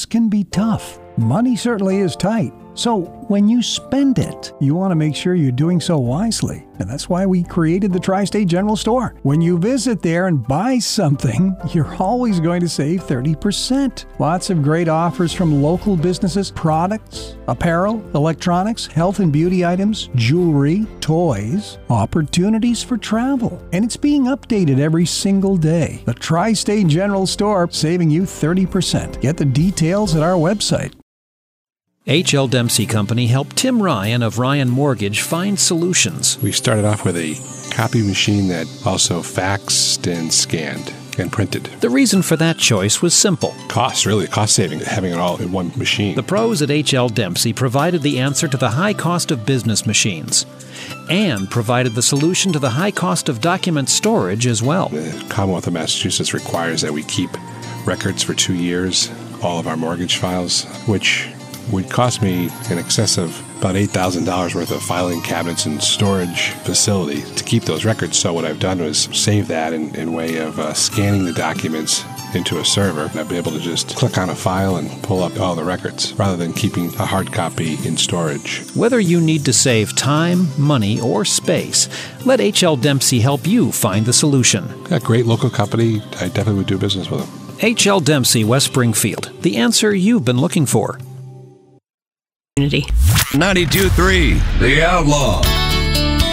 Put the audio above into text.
can be tough. Money certainly is tight. So when you spend it, you want to make sure you're doing so wisely. And that's why we created the Tri-State General Store. When you visit there and buy something, you're always going to save 30%. Lots of great offers from local businesses, products, apparel, electronics, health and beauty items, jewelry, toys, opportunities for travel. And it's being updated every single day. The Tri-State General Store, saving you 30%. Get the details at our website. H.L. Dempsey Company helped Tim Ryan of Ryan Mortgage find solutions. We started off with a copy machine that also faxed and scanned and printed. The reason for that choice was simple. Cost saving, having it all in one machine. The pros at H.L. Dempsey provided the answer to the high cost of business machines and provided the solution to the high cost of document storage as well. The Commonwealth of Massachusetts requires that we keep records for 2 years, all of our mortgage files, which would cost me in excess of about $8,000 worth of filing cabinets and storage facility to keep those records. So what I've done was save that in way of scanning the documents into a server. I'd be able to just click on a file and pull up all the records rather than keeping a hard copy in storage. Whether you need to save time, money, or space, let H.L. Dempsey help you find the solution. A great local company. I definitely would do business with them. H.L. Dempsey, West Springfield. The answer you've been looking for. 92.3 The Outlaw.